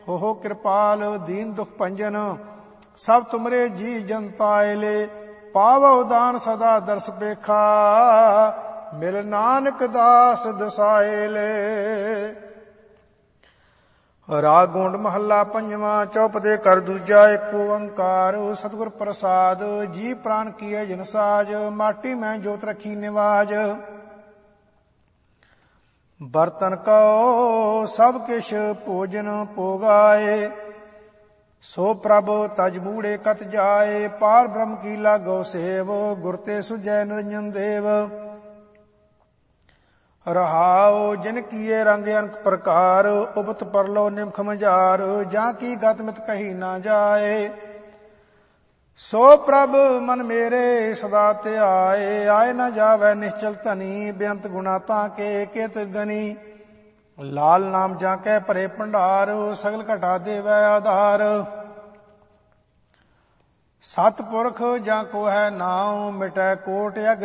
ਹੋ ਕਿਰਪਾਲ ਦੀਨ ਦੁਖ ਭੰਜਨ ਸਭ ਤੁਮਰੇ ਜੀ ਜਨਤਾਇਲੇ ਪਾਵੋ ਦਾਨ ਸਦਾ ਦਰਸ ਪੇਖਾ ਮਿਲ ਨਾਨਕ ਦਾਸ ਦਸਾਇਲੇ। ਰਾਗ ਗੋਂਡ ਮਹੱਲਾ ਪੰਜਵਾਂ ਚੌਪਦੇ ਕਰ ਦੂਜਾ ਏਕ ਓੰਕਾਰ ਸਤਿਗੁਰ ਪ੍ਰਸਾਦ ਜੀ ਪ੍ਰਾਨ ਕੀਏ ਜਿਨ ਸਾਜ ਮਾਟੀ ਮੈਂ ਜੋਤ ਰਖੀ ਨਿਵਾਜ। ਬਰਤਨ ਕਉ ਸਭ ਕਿਛ ਭੋਜਨ ਭੋਗਾਏ ਸੋ ਪ੍ਰਭ ਤਜ ਮੂੜੇ ਕਤ ਜਾਏ ਪਾਰ ਬ੍ਰਹਮ ਕੀ ਲਾਗੋ ਸੇਵ ਗੁਰ ਤੇ ਸੁਜੈ ਨਿਰੰਜਨ ਦੇਵ। ਰਹਾਉ ਜਿਨ ਕੀਏ ਰੰਗ ਅਨਕ ਪ੍ਰਕਾਰ ਉਪਤ ਪਰਲੋ ਨਿਮਖ ਮਝਾਰ ਜਾਂ ਕੀ ਗਤ ਮਿਤ ਕਹੀ ਨਾ ਜਾਏ ਸੋ ਪ੍ਰਭ ਮਨ ਮੇਰੇ ਸਦਾ ਧਿਆਏ। ਆਏ ਨਾ ਜਾਵੈ ਨਿਸ਼ਚਲ ਧਨੀ ਬੇਅੰਤ ਗੁਣਾ ਤਾਂ ਕੇ ਕਿਤ ਗਨੀ ਲਾਲ ਨਾਮ ਜਾਂ ਕੈ ਭਰੇ ਭੰਡਾਰ ਸਗਲ ਘਟਾ ਦੇਵੈ ਆਧਾਰ। ਸਤਿ ਪੁਰਖ ਜਾਂ ਕੋ ਹੈ ਨਾਉ ਮਿਟੈ ਕੋਟ